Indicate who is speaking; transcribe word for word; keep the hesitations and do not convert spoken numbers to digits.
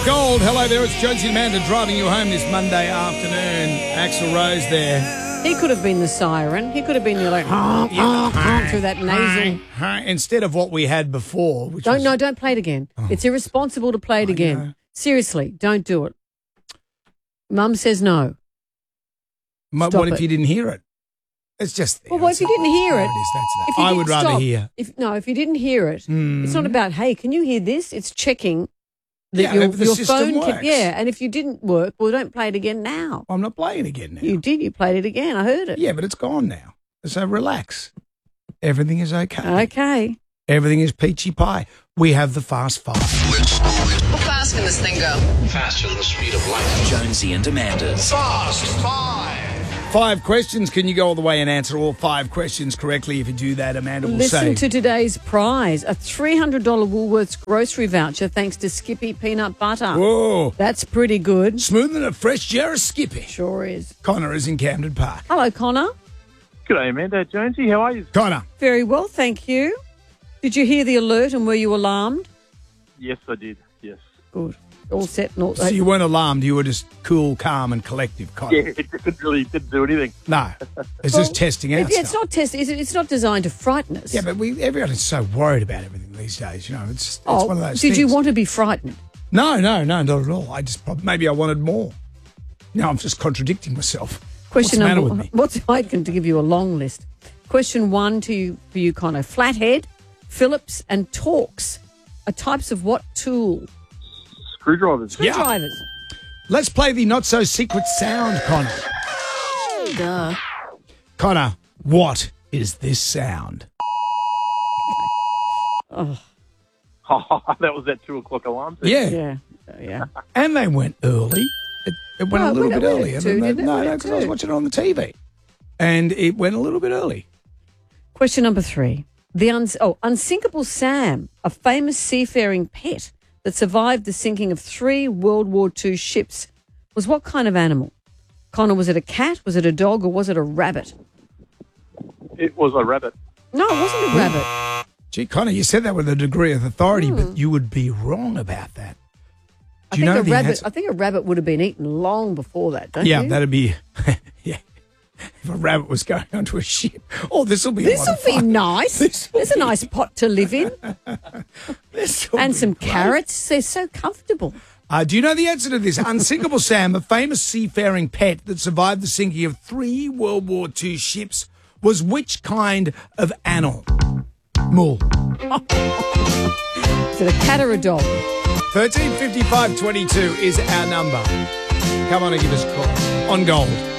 Speaker 1: Gold. Hello there, it's Jonesy Amanda driving you home this Monday afternoon. Axl Rose there.
Speaker 2: He could have been the siren. He could have been the like honk, honk, honk, through that nasal.
Speaker 1: Instead of what we had before. Which
Speaker 2: Don't
Speaker 1: was,
Speaker 2: no, don't play it again. Oh. It's irresponsible to play it I again.
Speaker 1: Know.
Speaker 2: Seriously, don't do it. Mum says no.
Speaker 1: M- what if
Speaker 2: it.
Speaker 1: you didn't hear it? It's just there.
Speaker 2: Well, what if you didn't hear it?
Speaker 1: it is, that's that.
Speaker 2: If you
Speaker 1: I would rather
Speaker 2: stop,
Speaker 1: hear.
Speaker 2: If no, if you didn't hear it,
Speaker 1: mm.
Speaker 2: it's not about hey, can you hear this? It's checking that
Speaker 1: yeah,
Speaker 2: your,
Speaker 1: the
Speaker 2: your
Speaker 1: system
Speaker 2: phone
Speaker 1: works.
Speaker 2: can. Yeah, and if you didn't work, well, don't play it again now.
Speaker 1: I'm not playing again now.
Speaker 2: You did. You played it again. I heard it.
Speaker 1: Yeah, but it's gone now. So relax. Everything is okay.
Speaker 2: Okay.
Speaker 1: Everything is peachy pie. We have the fast five.
Speaker 3: How fast can this thing go?
Speaker 4: Faster than the speed of light. Jonesy and Amanda's Fast Five.
Speaker 1: Five questions. Can you go all the way and answer all five questions correctly? If you do that, Amanda will
Speaker 2: Listen
Speaker 1: say.
Speaker 2: Listen to today's prize, a three hundred dollars Woolworths grocery voucher thanks to Skippy Peanut Butter.
Speaker 1: Whoa.
Speaker 2: That's pretty good.
Speaker 1: Smoother than a fresh jar of Skippy.
Speaker 2: Sure is.
Speaker 1: Connor is in Camden Park.
Speaker 2: Hello, Connor.
Speaker 5: Good day, Amanda. Jonesy, how are you?
Speaker 1: Connor.
Speaker 2: Very well, thank you. Did you hear the alert and were you alarmed?
Speaker 5: Yes, I did. Yes.
Speaker 2: Good. All set and all.
Speaker 1: So you weren't alarmed. You were just cool, calm, and collective, Connor.
Speaker 5: Yeah, it didn't really didn't do anything.
Speaker 1: No, it's
Speaker 2: well,
Speaker 1: just testing out.
Speaker 2: It, it's
Speaker 1: stuff.
Speaker 2: not test. It's, it's not designed to frighten us.
Speaker 1: Yeah, but we everyone is so worried about everything these days. You know, it's, it's
Speaker 2: oh,
Speaker 1: one of those.
Speaker 2: Did
Speaker 1: things.
Speaker 2: you want to be frightened?
Speaker 1: No, no, no, not at all. I just maybe I wanted more. Now I'm just contradicting myself.
Speaker 2: Question
Speaker 1: What's the
Speaker 2: number.
Speaker 1: matter with me?
Speaker 2: What's I can to give you a long list. Question one to you for you, Connor. Flathead, Phillips, and Torx are types of what tool?
Speaker 5: Screwdrivers.
Speaker 2: Screwdrivers.
Speaker 1: Yeah. Let's play the not so secret sound, Connor.
Speaker 2: Duh.
Speaker 1: Connor, what is this sound?
Speaker 2: Oh.
Speaker 5: Oh, that was that two o'clock alarm. Too.
Speaker 1: Yeah.
Speaker 2: Yeah. Yeah.
Speaker 1: And they went early. It, it went
Speaker 2: No,
Speaker 1: a
Speaker 2: it
Speaker 1: little
Speaker 2: went
Speaker 1: bit
Speaker 2: at
Speaker 1: early. And
Speaker 2: two,
Speaker 1: then they-
Speaker 2: didn't it?
Speaker 1: no,
Speaker 2: It
Speaker 1: no,
Speaker 2: went
Speaker 1: because I was
Speaker 2: two.
Speaker 1: watching it on the T V. And it went a little bit early.
Speaker 2: Question number three. The uns- oh, Unsinkable Sam, a famous seafaring pet that survived the sinking of three World War Two ships, was what kind of animal? Connor, was it a cat, was it a dog, or was it a rabbit?
Speaker 5: It was a rabbit.
Speaker 2: No, it wasn't a rabbit.
Speaker 1: Gee, Connor, you said that with a degree of authority,
Speaker 2: Hmm.
Speaker 1: but you would be wrong about that.
Speaker 2: I
Speaker 1: Do you
Speaker 2: think
Speaker 1: know
Speaker 2: a
Speaker 1: the
Speaker 2: rabbit.
Speaker 1: answer?
Speaker 2: I think a rabbit would have been eaten long before that. Don't
Speaker 1: Yeah,
Speaker 2: you?
Speaker 1: that'd be... yeah. If a rabbit was going onto a ship. Oh, this will be
Speaker 2: This
Speaker 1: a lot
Speaker 2: will
Speaker 1: of
Speaker 2: be
Speaker 1: fun.
Speaker 2: nice.
Speaker 1: This will
Speaker 2: There's a
Speaker 1: be-
Speaker 2: nice pot to live in,
Speaker 1: This'll
Speaker 2: and
Speaker 1: be
Speaker 2: some
Speaker 1: great.
Speaker 2: carrots. They're so comfortable.
Speaker 1: Uh, do you know the answer to this? Unsinkable Sam, a famous seafaring pet that survived the sinking of three World War Two ships, was which kind of animal? Mull.
Speaker 2: Is it a cat or a dog?
Speaker 1: thirteen fifty-five twenty-two is our number. Come on and give us a call on Gold.